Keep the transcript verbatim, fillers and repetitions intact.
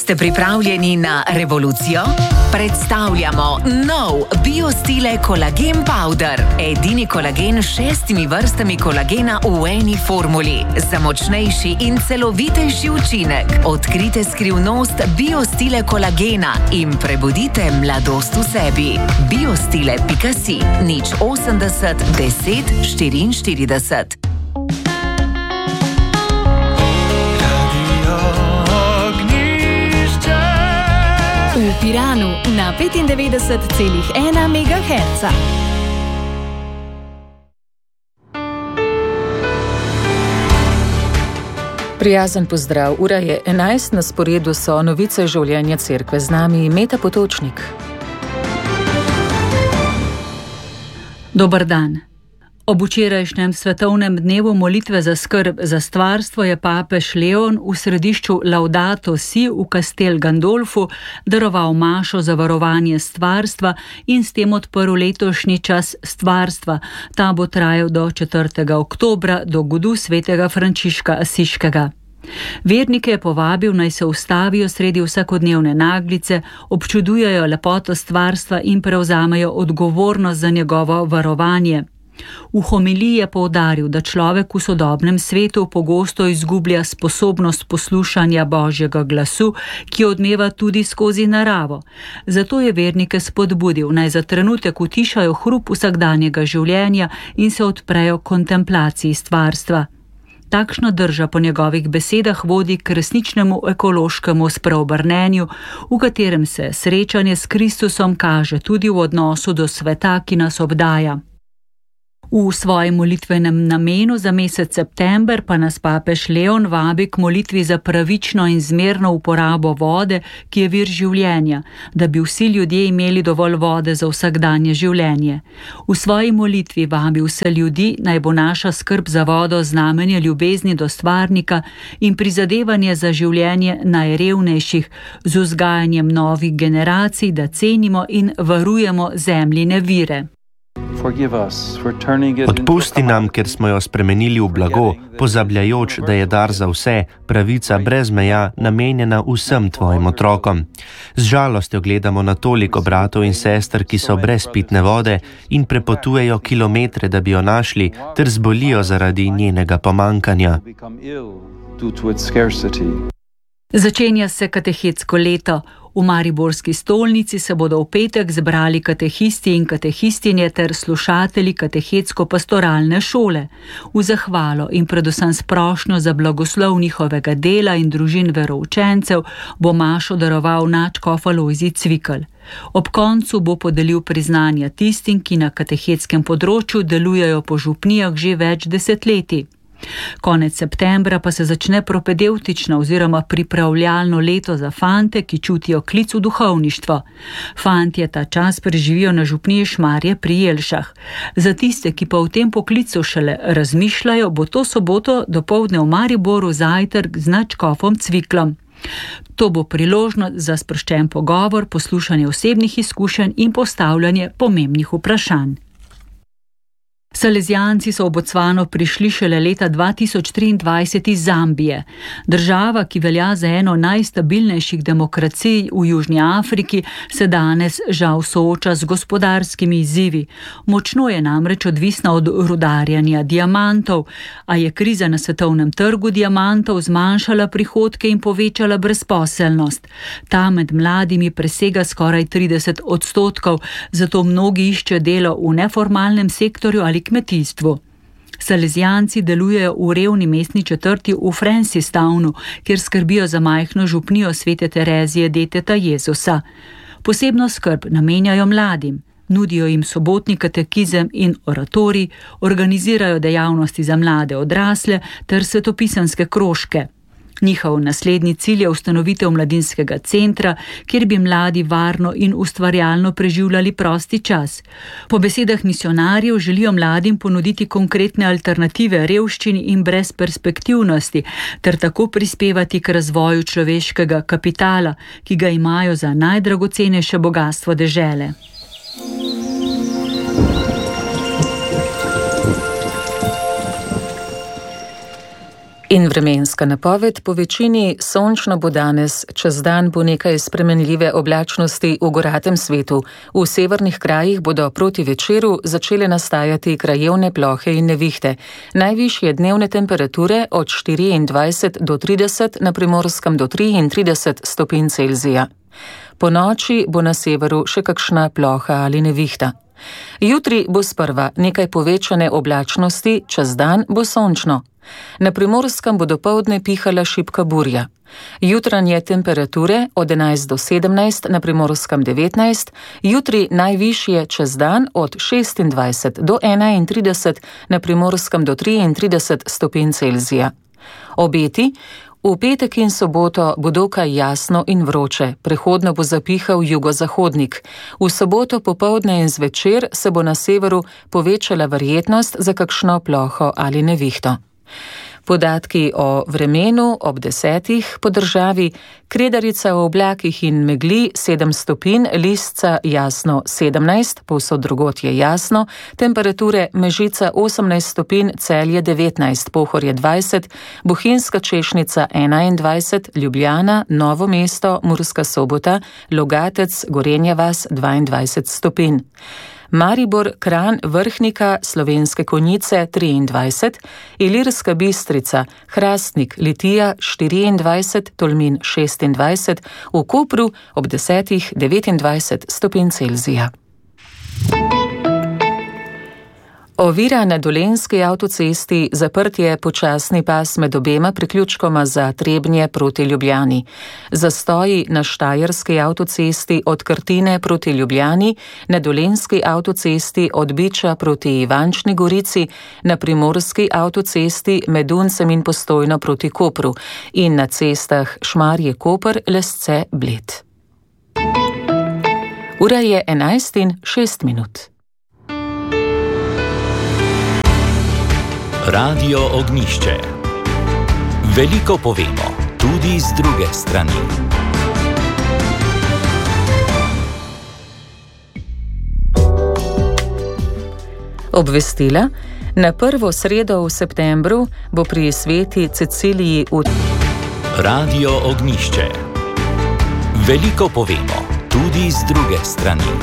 Ste pripravljeni na revolucijo? Predstavljamo nov BioStile Kolagen Powder. Edini kolagen s šestimi vrstami kolagena v eni formuli. Za močnejši in celovitejši učinek. Odkrite skrivnost BioStile kolagena in prebudite mladost v sebi. biostile pika si, nič osemdeset, deset, štiriinštirideset. V Piranu na petindevetdeset celih ena megaherca. Prijazen pozdrav, ura je enajst, na sporedu so novice življenja cerkve, z nami Meta Potočnik. Dober dan. Ob včerajšnjem svetovnem dnevu molitve za skrb za stvarstvo je papež Leon v središču Laudato Si v Castel Gandolfu daroval mašo za varovanje stvarstva in s tem odprl letošnji čas stvarstva. Ta bo trajal do četrtega oktobra, do godu svetega Frančiška Asiškega. Vernike je povabil, naj se ustavijo sredi vsakodnevne naglice, občudujejo lepoto stvarstva in prevzamejo odgovornost za njegovo varovanje. V homiliji je poudaril, da človek v sodobnem svetu pogosto izgublja sposobnost poslušanja Božjega glasu, ki odmeva tudi skozi naravo. Zato je vernike spodbudil, naj za trenutek utišajo hrup vsakdanjega življenja in se odprejo kontemplaciji stvarstva. Takšna drža po njegovih besedah vodi k resničnemu ekološkemu spreobrnenju, v katerem se srečanje s Kristusom kaže tudi v odnosu do sveta, ki nas obdaja. V svojem molitvenem namenu za mesec september pa nas papež Leon vabi k molitvi za pravično in zmerno uporabo vode, ki je vir življenja, da bi vsi ljudje imeli dovolj vode za vsakdanje življenje. V svoji molitvi vabi vse ljudi, naj bo naša skrb za vodo znamenje ljubezni do stvarnika in prizadevanje za življenje najrevnejših, z vzgajanjem novih generacij, da cenimo in varujemo zemljine vire. Odpusti nam, ker smo jo spremenili v blago, pozabljajoč, da je dar za vse, pravica brez meja, namenjena vsem tvojim otrokom. Z žalostjo gledamo na toliko bratov in sester, ki so brez pitne vode in prepotujejo kilometre, da bi jo našli, ter zbolijo zaradi njenega pomankanja. Začenja se katehetsko leto. V mariborski stolnici se bodo v petek zbrali katehisti in katehistinje ter slušatelji katehetsko-pastoralne šole. V zahvalo in predvsem s prošnjo za blagoslov njihovega dela in družin veroučencev bo mašo daroval nadškof Alojzij Cvikl. Ob koncu bo podelil priznanja tistim, ki na katehetskem področju delujejo po župnijah že več desetletij. Konec septembra pa se začne propedevtično oziroma pripravljalno leto za fante, ki čutijo klic v duhovništvo. Fantje ta čas preživijo na župniji Šmarje pri Jelšah. Za tiste, ki pa v tem poklicu šele razmišljajo, bo to soboto dopoldne v Mariboru zajtrk z nadškofom Cviklom. To bo priložnost za sproščen pogovor, poslušanje osebnih izkušenj in postavljanje pomembnih vprašanj. Salezijanci so v Bocvano prišli šele leta dva tisoč triindvajset iz Zambije. Država, ki velja za eno najstabilnejših demokracij v Južni Afriki, se danes žal sooča z gospodarskimi izzivi. Močno je namreč odvisna od rudarjanja diamantov, a je kriza na svetovnem trgu diamantov zmanjšala prihodke in povečala brezposelnost. Ta med mladimi presega skoraj trideset odstotkov, zato mnogi iščejo delo v neformalnem sektorju ali kmetijstvu. Salezijanci delujejo v revni mestni četrti v Francistownu, kjer skrbijo za majhno župnijo Svete Terezije Deteta Jezusa. Posebno skrb namenjajo mladim, nudijo jim sobotni katekizem in oratorij, organizirajo dejavnosti za mlade odrasle ter svetopisanske krožke. Njihov naslednji cilj je ustanovitev mladinskega centra, kjer bi mladi varno in ustvarjalno preživljali prosti čas. Po besedah misionarjev želijo mladim ponuditi konkretne alternative revščini in brezperspektivnosti, ter tako prispevati k razvoju človeškega kapitala, ki ga imajo za najdragocenejše bogastvo dežele. In vremenska napoved: po večini sončno bo danes, čez dan bo nekaj spremenljive oblačnosti v goratem svetu. V severnih krajih bodo proti večeru začele nastajati krajevne plohe in nevihte. Najvišje dnevne temperature od štiriindvajset do trideset, na Primorskem do triintrideset stopinj Celzija. Po noči bo na severu še kakšna ploha ali nevihta. Jutri bo sprva nekaj povečane oblačnosti, čez dan bo sončno. Na Primorskem bo dopoldne pihala šibka burja. Jutranje temperature od enajst do sedemnajst, na Primorskem devetnajst, jutri najvišje čez dan od šestindvajset do enaintrideset, na Primorskem do triintrideset stopinj Celzija. Obeti: v petek in soboto bo dokaj jasno in vroče, prehodno bo zapihal jugozahodnik. V soboto popoldne in zvečer se bo na severu povečala verjetnost za kakšno ploho ali nevihto. Podatki o vremenu ob desetih po državi: Kredarica v oblakih in megli sedem stopinj, Lisca jasno sedemnajst, povsod drugod je jasno, temperature Mežica osemnajst stopinj, Celje devetnajst, Pohorje dvajset, Bohinjska Češnica enaindvajset, Ljubljana, Novo mesto, Murska Sobota, Logatec, Gorenja vas dvaindvajset stopinj. Maribor, Kranj, Vrhnika, Slovenske Konjice triindvajset, Ilirska Bistrica, Hrastnik, Litija štiriindvajset, Tolmin šestindvajset, v Kopru ob desetih devetindvajset stopinj Celzija. Ovira na Dolenjski avtocesti: zaprtje počasni pas med obema priključkoma za Trebnje proti Ljubljani. Zastoji na Štajerski avtocesti od Krtine proti Ljubljani, na Dolenjski avtocesti od Biča proti Ivančni Gorici, na Primorski avtocesti med Duncem in Postojno proti Kopru in na cestah Šmarje-Koper, Lesce-Bled. Ura je enajst in šest minut. Radio Ognjišče. Veliko povemo, tudi z druge strani. Obvestila: na prvo sredo v septembru bo pri sveti Ceciliji v Radio Ognjišče. Veliko povemo, tudi z druge strani.